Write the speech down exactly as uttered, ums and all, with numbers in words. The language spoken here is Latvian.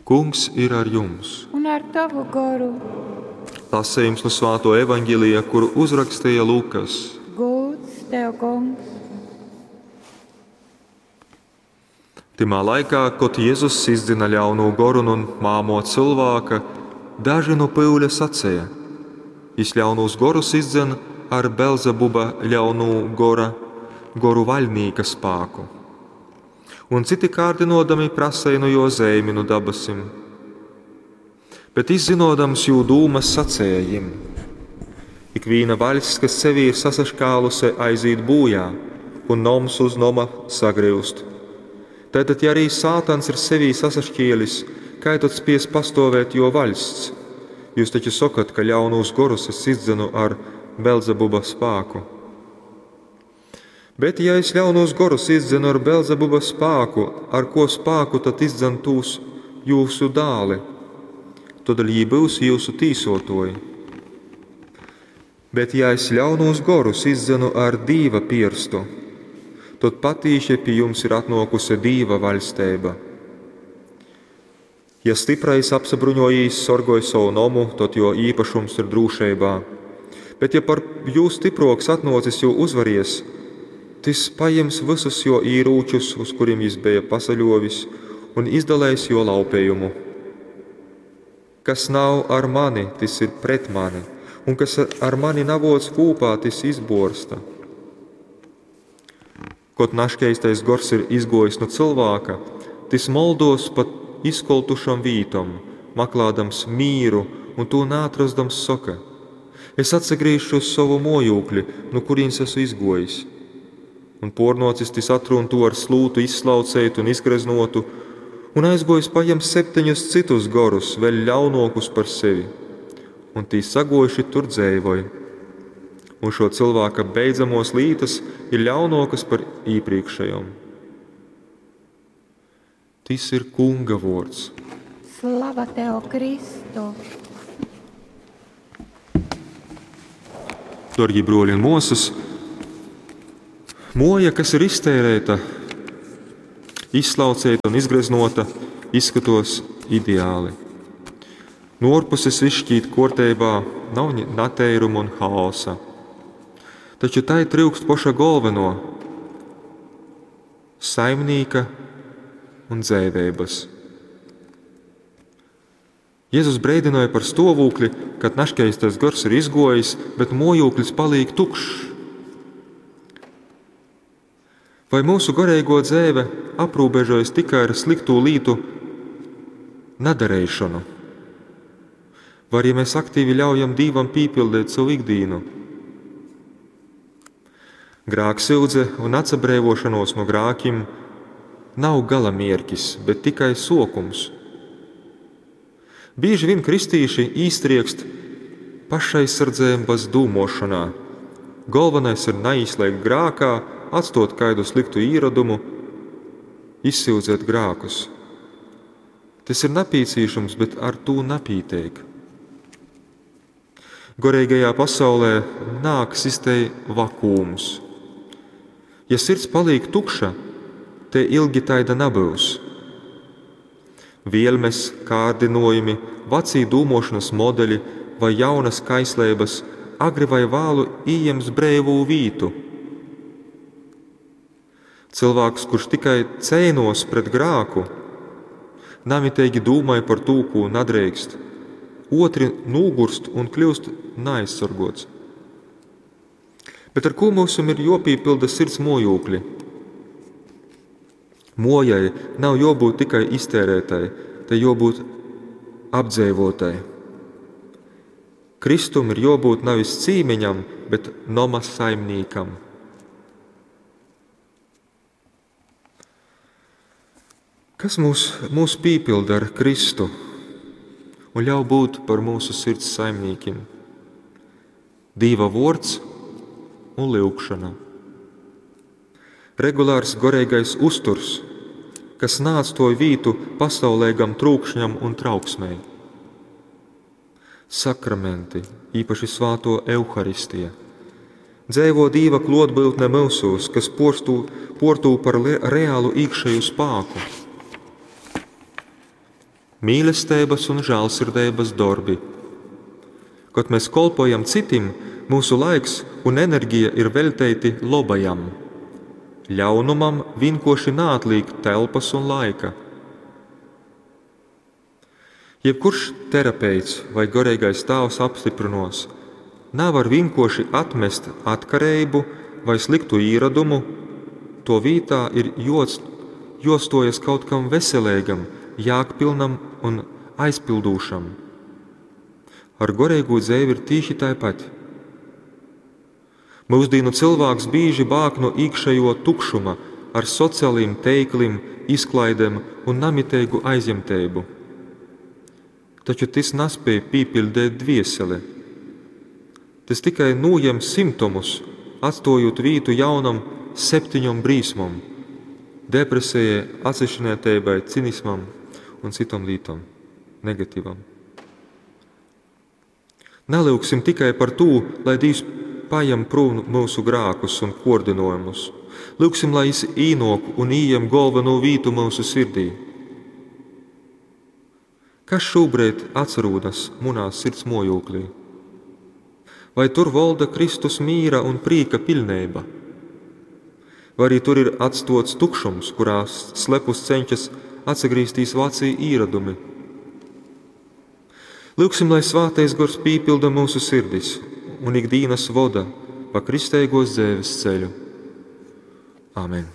Kungs ir ar jums. Un ar tavu garu. Lasījums no Svētā evaņģēlijā, kuru uzrakstīja Lukas. Gods tev, Kungs! Timā laikā, kad Jēzus izdzina ļaunu goru un māmo cilvēka, daži no pīļa sacīja: Jis ļaunus gorus izdzina ar Belzebuba ļaunu gora, goru vaļnīka spēku. Un citi kārdinodami prasēja no jo zīmi dabasim. Bet izzinodams jū dūmas sacēja jim: Ikviena valsts, kas sevi ir sasaškālusi, aiziet bojā, un noms uz noma sagrīvst. Tātad, ja arī Sātans ir sevi sasašķielis, kā tad spies pastāvēt jo valsts? Jūs taču sakat, ka ļaunus gorus es izdzinu ar Belzebuba spēku. Bet, ja es ļaunus gorus izdzinu ar Belzebuba spēku, ar ko spēku tad izdzinu tūs jūsu dāli, tad arī būs jūsu tīsotoji. Bet, ja es ļaunus gorus izdzinu ar Dīva pirstu, tad patīši pie jums ir atnokusi Dīva valstība. Ja stiprais apsabruņojīs sorgoja savu nomu, tad jo īpašums ir drūšībā. Bet, ja par jūs stiproks atnocis jau uzvaries, tas paņems visus jo īrūčus, uz kuriem jis bija pasaļovis, un izdalēs jo laupējumu. Kas nav ar mani, tas ir pret mani, un kas ar mani navots kūpā, tas izborsta. Kaut naškeistais gors ir izgojis no cilvēka, tas moldos pat izkoltušam vītam, maklādams mīru, un to nātrasdams soka: Es atsagrīšu uz savu mojūkli, no kurienes esmu izgojis. Un pornocis tis atrun to ar slūtu izslaucēt un izgreznotu, un aizgojis paņem septiņus citus gorus, vēl ļaunokus par sevi. Un tī sagojuši tur dzēvoja. Un šo cilvēka beidzamos lītas ir ļaunokas par īpriekšējom. Tis ir Kunga vārds. Slava tev, Kristu! Dorgi broļi un mūsas, moja, kas ir iztērēta, izslaucēta un izgreznota, izskatos ideāli. No ārpuses viss šķīt kārtībā, nav nateiruma un haosa. Taču tai trūkst paša galveno - saimnieka un dzēvības. Jēzus brēdināja par stāvokli, kad naškeistais gars ir izgojis, bet mojoklis paliek tukšs. Vai mūsu garīgo dzīve aprūbežojas tikai ar sliktu lītu nedarīšanu? Vai arī mēs aktīvi ļaujam Dievam pīpildīt savu ikdienu? Grāksilde un atsabrēvošanos no grākiem nav gala mierķis, bet tikai sokums. Bieži vien kristīši īstriekst pašaizsardzēm bez dūmošanā. Galvenais ir neizslēgt grākā, atstot kādu sliktu īradumu, izsildzēt grākus. Tas ir napīcīšams, bet ar to napīteik. Gorīgajā pasaulē nāk sistēja vakūms. Ja sirds paliek tukša, te ilgi taida nebūs. Vielmes, kārdinojumi, vecī dūmošanas modeļi vai jaunas kaislības agri vai vēlu ieņems brēvū vītu. Cilvēks, kurš tikai cīnos pret grāku, namitīgi domāja par to, ko nedrīkst, otri nogurst un kļūst neaizsargots. Bet ar ko mums ir jāpīpilda sirds mojokļi? Mojai nav jābūt tikai iztērētai, tai jābūt apdzēvotai. Kristum ir jābūt nevis cīmeņam, bet noma saimniekam. Kas mūs, mūs pīpilda ar Kristu un ļauj būt par mūsu sirds saimniekiem? Dieva vārds un lūgšana. Regulārs garīgais uzturs, kas neatstāj vītu pasaulīgam trūkšņam un trauksmei. Sakramenti, īpaši svēto Euharistija. Dzēvo Dieva klātbūtne mūsos, kas portū par reālu iekšēju spēku. mīlestības un žēlsirdības darbi. Kad mēs kalpojam citim, mūsu laiks un enerģija ir veltīti labajam. Ļaunumam vienkārši neatliek telpas un laika. Jebkurš terapeits vai garīgais tēvs apstiprinos, nevar vienkārši atmest atkarību vai sliktu īradumu, to vietā ir jots, jostojas kaut kam veselīgam, jākpilnam un aizpildūšam. Ar garīgu dzīvi ir tīši tāpat. Mūsdienu cilvēks bieži bāk no iekšējo tukšuma ar sociāliem teiklim, izklaidēm un namitēgu aizņemtību. Taču tas nespēja pīpildēt dvieseli. Tas tikai noņem simptomus, atstājot vietu jaunam septiņam brīsmam – depresijai, atsešņētībai, cinismam un citam lītam, negatīvam. Nelūksim tikai par to, lai Dievs paņem prom mūsu grākus un koordinojumus. Lūksim, lai Viņš īnok un ījem galveno vietu mūsu sirdī. Kas šobrīd atrodas manā sirds mojūklī? Vai tur valda Kristus mīra un prieka pilnība? Vai arī tur ir atstots tukšums, kurā slepus cenšas atgriezties vecie īradumi? Lūksim, lai Svētais Gars pīpilda mūsu sirdis un ikdienas vada pa kristīgos dzīves ceļu. Āmen.